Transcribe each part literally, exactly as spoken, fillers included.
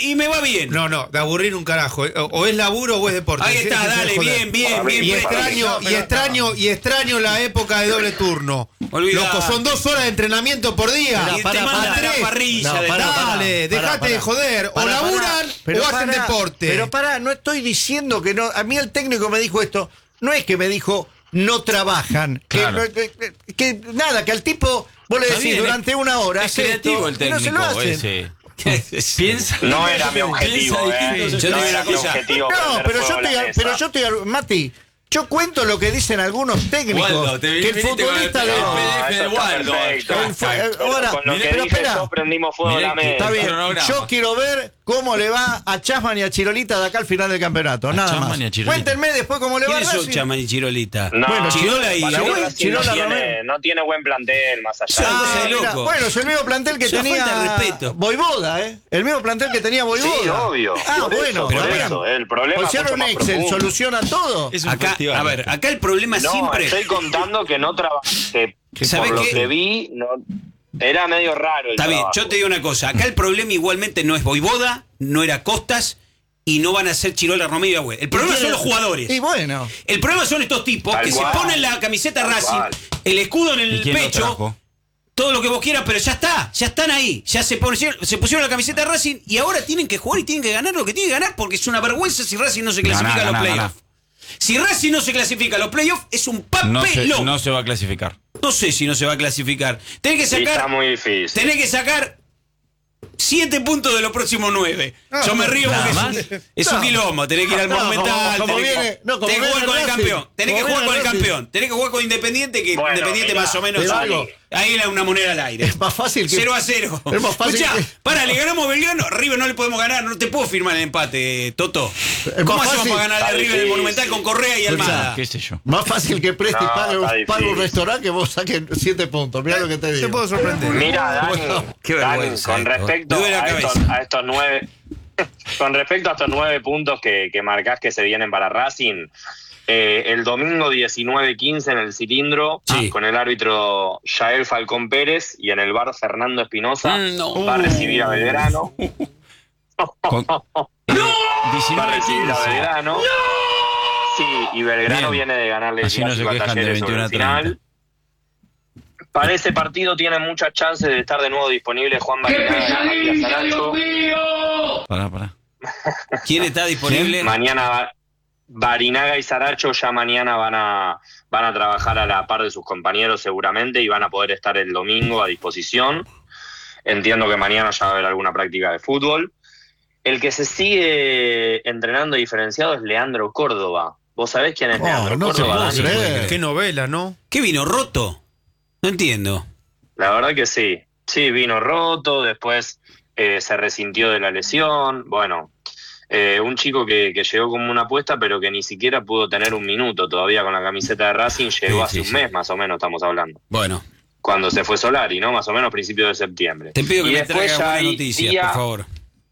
y me va bien. No, no, de aburrir un carajo. O, o es laburo o es deporte. Ahí está, dale, bien, bien, bien. Y extraño, y extraño, y extraño la época de doble turno. Olvidá. Loco, son dos horas de entrenamiento por día. Y te mandan a la parrilla. No, de pará, todo. dale, pará, dejate pará. de joder. Pará, o laburan pará. Pero o hacen pará, deporte. Pero pará, no estoy diciendo que no. A mí el técnico me dijo esto. No es que me dijo no trabajan. Claro. Que, que, que- que nada, que al tipo vos le Está decís bien, durante una hora. Es hace creativo esto, el y no se lo técnico hacen. ese. Piensa. No era mi objetivo, Piensa eh. distinto. Yo te No digo era una mi cosa. objetivo No, prender pero yo fuego a la estoy, mesa. pero yo estoy, Mati, yo cuento lo que dicen algunos técnicos. Waldo, te que el viniste con el futbolista de P D F hoy. No, de eso está Waldo. perfecto. El fu- eh, Pero ahora, con lo mirá, que pero dije espera. yo prendimos fuego a Mirá la que- mesa. Está bien, cronograma. yo quiero ver cómo le va a Chasman y a Chirolita de acá al final del campeonato, nada Chapman más. y a Chirolita. Cuéntenme después cómo le va a ¿Quiénes son Racing. Chapman y Chirolita? No, Bueno, Chirola y para mí Chirola- Racing Chirola no, tiene, Romero. no tiene buen plantel más allá. Son de- cosas de mira, loco. bueno, es el mismo plantel que Es una tenía falta de respeto. Voivoda, ¿eh? El mismo plantel que tenía Voivoda. Sí, obvio. Ah, Por bueno, eso, pero por bueno. eso. El problema Pues es si ahora mucho un más Excel profundo. soluciona todo. Es un Acá, festival. a ver, acá el problema No, siempre. estoy contando que no trabajé. Que ¿Sabés por lo qué? que vi, no, era medio raro el Está bien, trabajo. yo te digo una cosa. Acá el problema igualmente no es Voivoda, no era Costas y no van a ser Chirola, Romero y Agüed. El problema son los jugadores. Y bueno. El problema son estos tipos Tal que cual. se ponen la camiseta Tal Racing, cual. el escudo en ¿Y el quién lo pecho, trajo? todo lo que vos quieras, pero ya está, ya están ahí. Ya se pusieron, se pusieron la camiseta Racing y ahora tienen que jugar y tienen que ganar lo que tienen que ganar porque es una vergüenza si Racing no se clasifica Ganá, a los ganá, playoffs. Si Racing no se clasifica a los playoffs, es un papelón. No se, No, no se va a clasificar. sé si no se va a clasificar. Tenés que Sí, sacar. está muy difícil. Tenés que sacar siete puntos de los próximos nueve. Yo me río ¿Nada porque más? es un, es un No. quilombo. Tenés que ir al No, Monumental. como- como tenés que- viene- no, como tenés que viene jugar con el Racing. campeón. Tenés que Como jugar con el viene Racing. campeón. Tenés que jugar con Independiente, que Bueno, Independiente mirá, más o menos. te valgo. Ahí era una moneda al aire. Es más fácil que. cero a cero. Es más fácil Escuchá, que- para, le ganamos a Belgrano. River no le podemos ganar. No te puedo firmar el empate, Toto. Es ¿Cómo más hacemos fácil- para ganar a Está River en el difícil. Monumental con Correa y Escuchá, Almada? ¿Qué sé yo? Más fácil que preste y No, pague, está pague un difícil. restaurante que vos saques siete puntos. Mirá lo que te digo. Te puedo sorprender. Mira, Dani, Qué Dani, vergüenza, con esto. respecto Me duele la a estos, cabeza. a estos nueve, con respecto a estos nueve puntos que, que marcás que se vienen para Racing, eh, el domingo diecinueve quince en el cilindro, Sí. con el árbitro Yael Falcón Pérez y en el bar Fernando Espinosa, Mm, no. va a recibir a Belgrano. Con- Va a diecinueve recibir a quince. Belgrano. Sí, y Belgrano Bien. viene de ganarle Así no se clásico a quejan de Talleres sobre veintiuno a el final. treinta. Para ese partido tiene muchas chances de estar de nuevo disponible Juan Barinaga y Matías Aracho. Pará, pará. ¿Quién está disponible? Mañana va- Barinaga y Saracho ya mañana van a van a trabajar a la par de sus compañeros seguramente y van a poder estar el domingo a disposición. Entiendo que mañana ya va a haber alguna práctica de fútbol. El que se sigue entrenando diferenciado es Leandro Córdoba. ¿Vos sabés quién es Oh, Leandro no te Córdoba, puedo Dani? creer. Qué novela, ¿no? ¿Qué vino? ¿Roto? No entiendo. La verdad que sí. Sí, vino roto, después eh, se resintió de la lesión. Bueno, eh, un chico que, que llegó como una apuesta, pero que ni siquiera pudo tener un minuto todavía con la camiseta de Racing. Llegó Sí, hace sí, un sí. mes más o menos, estamos hablando. Bueno, Cuando se fue Solari, ¿no? Más o menos principios de septiembre. te pido que Y me después traigas ya buenas hay noticias, día- por favor.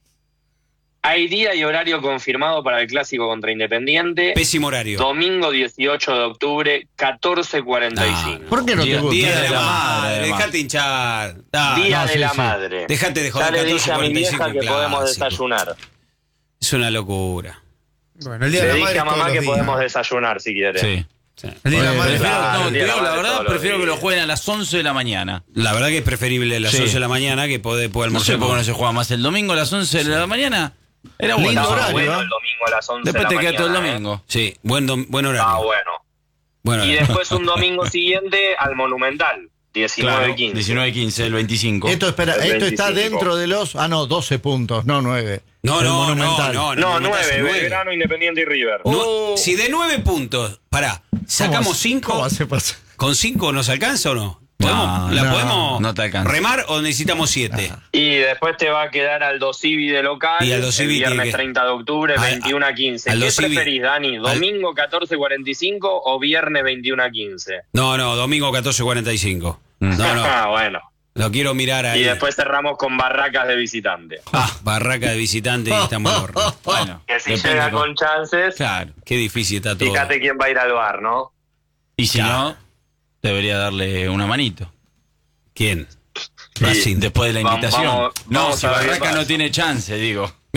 Hay día y horario confirmado para el clásico contra Independiente. Pésimo horario. Domingo dieciocho de octubre, catorce cuarenta y cinco. ¿Por qué no Día- te gusta? Día de de la la madre, madre, además. dejate hinchar. Ah, Día no, de sí, la sí. madre. Dejate de joder, Ya le dije catorce a mi cuarenta y vieja cinco que podemos clásico. desayunar. Es una locura. Bueno, el día Le de la dije madre a es todos mamá los que días. podemos desayunar si quiere. Sí. El día de la madre es Prefiero, Claro, no, el te día de digo la la madre verdad, todos los prefiero que días. lo jueguen a las once de la mañana. La verdad que es preferible a las Sí. once de la mañana que poder, poder No sé almorzar. por qué no se juega más el domingo a las once de la mañana. Era bueno. Lindo Estaba horario, bueno ¿eh? el domingo a las once Después de te la queda todo el mañana, ¿eh? domingo. Sí, buen, dom- buen horario. Ah, bueno. Buen Y horario. después un domingo siguiente al Monumental, diecinueve quince. diecinueve quince, el veinticinco. Esto, espera, El esto está veinticinco. dentro de los. Ah, no, doce puntos, no nueve. No, El no, no, Monumental. no, No, Monumental son nueve, Belgrano, Independiente y River. No, si de nueve puntos, pará, sacamos ¿Cómo- cinco, ¿Cómo se pasa? ¿con cinco nos alcanza o no? ¿Podemos- No, ¿La no, podemos no te alcanza. remar o necesitamos siete? Y después te va a quedar Aldo Civi de local, Y Aldo el Civi tiene viernes que- treinta de octubre, Al- veintiuno a quince. Aldo ¿Qué Civi- preferís, Dani? Al- ¿Domingo catorce cuarenta y cinco o viernes veintiuno a quince? No, no, domingo catorce cuarenta y cinco. No, no, Ah, bueno. lo quiero mirar ahí. Y después cerramos con Barracas de visitante. Ah, barraca de visitante y estamos en horno. Bueno, Que si depende llega con- con chances, Claro. Qué difícil está todo. fíjate quién va a ir al bar, ¿no? Y si no, debería darle una manito. ¿Quién? Sí. Racing. Después de la Vamos- invitación. vamos- no, vamos si a ver qué Barraca pasa. no tiene chance, digo.